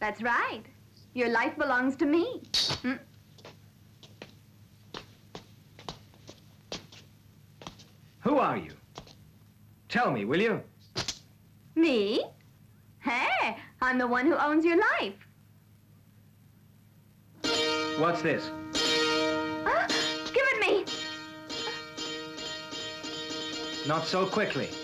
That's right. Your life belongs to me. Who are you? Tell me, will you? Me? Hey, I'm the one who owns your life. What's this? Give it me! Not so quickly.